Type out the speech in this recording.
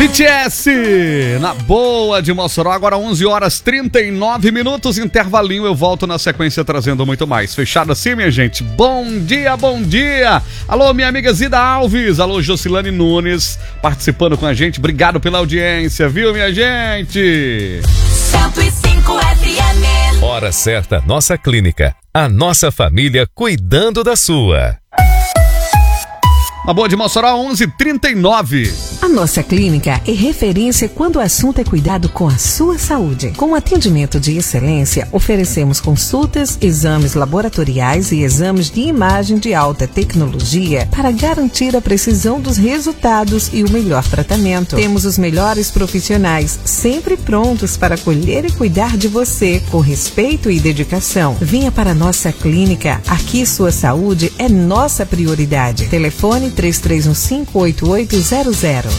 BTS, na boa de Mossoró, agora 11 horas 39 minutos, intervalinho, eu volto na sequência trazendo muito mais. Fechado assim, minha gente? Bom dia, bom dia! Alô, minha amiga Zida Alves, alô, Jocilane Nunes, participando com a gente, obrigado pela audiência, viu, minha gente? 105 FM. Hora certa, nossa clínica, a nossa família cuidando da sua. Na boa de Mossoró, 11h39. A nossa clínica é referência quando o assunto é cuidado com a sua saúde. Com atendimento de excelência, oferecemos consultas, exames laboratoriais e exames de imagem de alta tecnologia para garantir a precisão dos resultados e o melhor tratamento. Temos os melhores profissionais sempre prontos para acolher e cuidar de você com respeito e dedicação. Venha para a nossa clínica. Aqui sua saúde é nossa prioridade. Telefone 3315-8800.